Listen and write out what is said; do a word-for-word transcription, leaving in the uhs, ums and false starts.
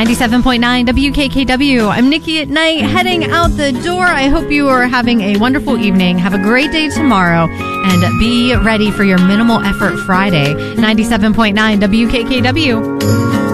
ninety-seven point nine W K K W. I'm Nikki at night, heading out the door. I hope you are having a wonderful evening. Have a great day tomorrow, and be ready for your minimal effort Friday. ninety-seven point nine W K K W.